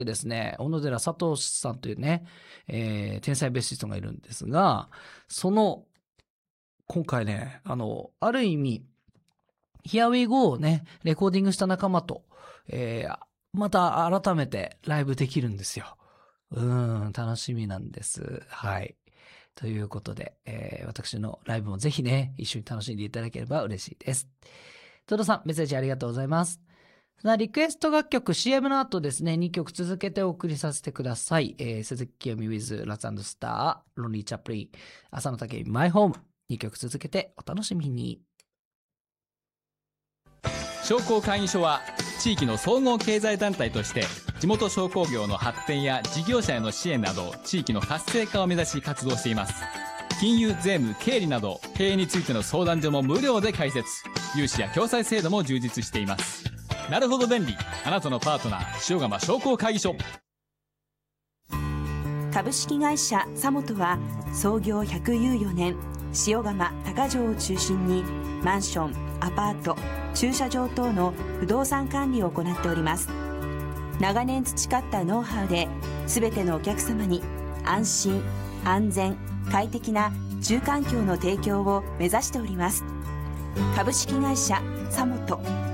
ですね、小野寺佐藤さんというね、天才ベーシストがいるんですが、今回ね、ある意味、Here We Go をね、レコーディングした仲間と、また改めてライブできるんですよ。楽しみなんです。はい。ということで、私のライブもぜひね、一緒に楽しんでいただければ嬉しいです。トドさん、メッセージありがとうございます。リクエスト楽曲 CM の後ですね、2曲続けてお送りさせてください。鈴木清美 with ラッツ&スター、ロンリー・チャップリン、浅野武美マイホーム。2曲続けてお楽しみに。 商工会議所は地域の総合経済団体として地元商工業の発展や事業者への支援など地域の活性化を目指し活動しています。金融、税務、経理など経営についての相談所も無料で開設、融資や共済制度も充実しています。なるほど便利、あなたのパートナー塩釜商工会議所。 株式会社サモトは創業114年、塩釜高城を中心にマンション、アパート、駐車場等の不動産管理を行っております。長年培ったノウハウで全てのお客様に安心、安全、快適な住環境の提供を目指しております。株式会社サモト。